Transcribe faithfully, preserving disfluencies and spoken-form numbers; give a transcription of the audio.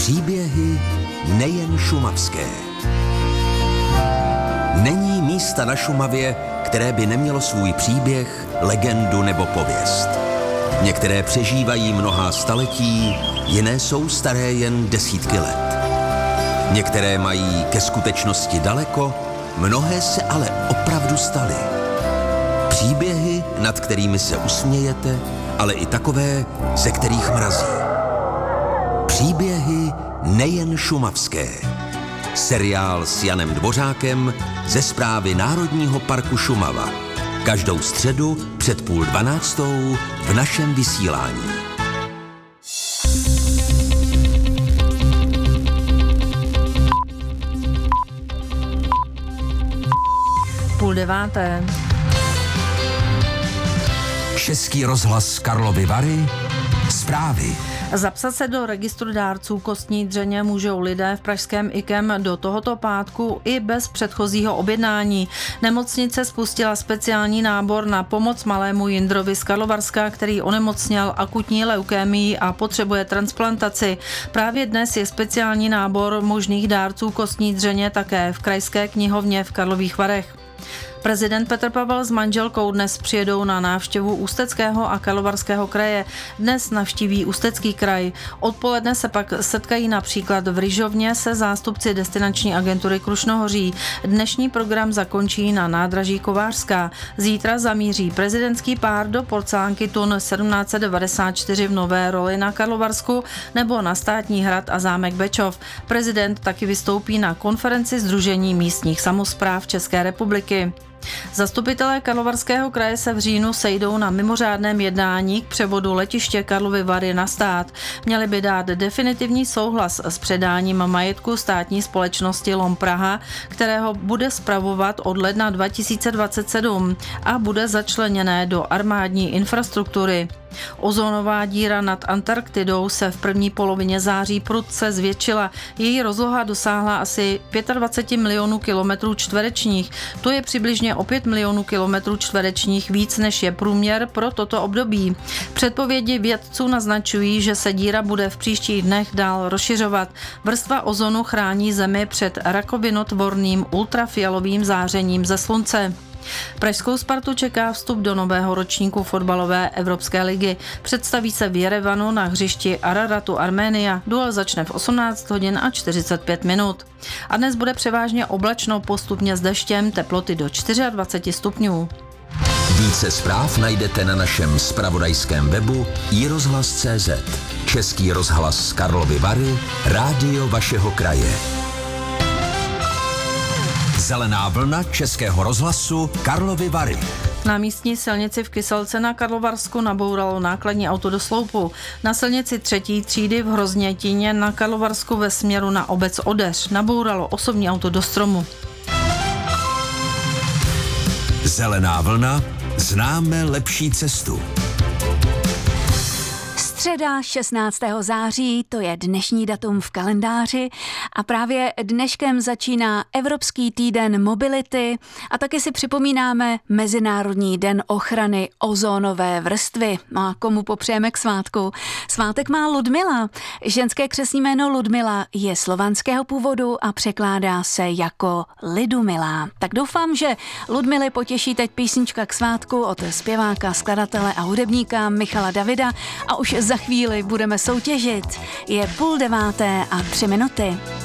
Příběhy nejen šumavské. Není místa na Šumavě, které by nemělo svůj příběh, legendu nebo pověst. Některé přežívají mnohá staletí, jiné jsou staré jen desítky let. Některé mají ke skutečnosti daleko, mnohé se ale opravdu staly. Příběhy, nad kterými se usmějete, ale i takové, ze kterých mrazí. Příběhy nejen šumavské. Seriál s Janem Dvořákem ze Správy Národního parku Šumava. Každou středu před půl dvanáctou v našem vysílání. Půl deváté. Český rozhlas Karlovy Vary. Zprávy. Zapsat se do registru dárců kostní dřeně můžou lidé v pražském I K E M do tohoto pátku i bez předchozího objednání. Nemocnice spustila speciální nábor na pomoc malému Jindrovi z Karlovarska, který onemocněl akutní leukémií a potřebuje transplantaci. Právě dnes je speciální nábor možných dárců kostní dřeně také v krajské knihovně v Karlových Varech. Prezident Petr Pavel s manželkou dnes přijedou na návštěvu Ústeckého a Karlovarského kraje. Dnes navštíví Ústecký kraj. Odpoledne se pak setkají například v Ryžovně se zástupci destinační agentury Krušnohoří. Dnešní program zakončí na nádraží Kovářská. Zítra zamíří prezidentský pár do porcelánky Tun sedmnáct set devadesát čtyři v Nové Roli na Karlovarsku nebo na Státní hrad a zámek Bečov. Prezident taky vystoupí na konferenci Sdružení místních samospráv České republiky. Zastupitelé Karlovarského kraje se v říjnu sejdou na mimořádném jednání k převodu letiště Karlovy Vary na stát. Měli by dát definitivní souhlas s předáním majetku státní společnosti LOM Praha, kterého bude spravovat od ledna dva tisíce dvacet sedm a bude začleněné do armádní infrastruktury. Ozónová díra nad Antarktidou se v první polovině září prudce zvětšila. Její rozloha dosáhla asi dvacet pět milionů kilometrů čtverečních. To je přibližně o pět milionů kilometrů čtverečních víc, než je průměr pro toto období. Předpovědi vědců naznačují, že se díra bude v příštích dnech dál rozšiřovat. Vrstva ozonu chrání Zemi před rakovinotvorným ultrafialovým zářením ze slunce. Pražskou Spartu čeká vstup do nového ročníku fotbalové Evropské ligy. Představí se v Jerevanu na hřišti Araratu Arménia. Duel začne v osmnáct hodin a čtyřicet pět minut. A dnes bude převážně oblačno, postupně s deštěm, teploty do dvacet čtyři stupňů. Více zpráv najdete na našem zpravodajském webu i rozhlas tečka cé zet. Český rozhlas Karlovy Vary, rádio vašeho kraje. Zelená vlna Českého rozhlasu Karlovy Vary. Na místní silnici v Kyselce na Karlovarsku nabouralo nákladní auto do sloupu. Na silnici třetí třídy v Hroznětíně na Karlovarsku ve směru na obec Odeř nabouralo osobní auto do stromu. Zelená vlna, známe lepší cestu. Středa šestnáctého září, to je dnešní datum v kalendáři a právě dneškem začíná Evropský týden mobility a taky si připomínáme Mezinárodní den ochrany ozónové vrstvy. A komu popřejeme k svátku? Svátek má Ludmila. Ženské křestní jméno Ludmila je slovanského původu a překládá se jako Lidumilá. Tak doufám, že Ludmily potěší teď písnička k svátku od zpěváka, skladatele a hudebníka Michala Davida a už za chvíli budeme soutěžit. Je půl deváté a tři minuty.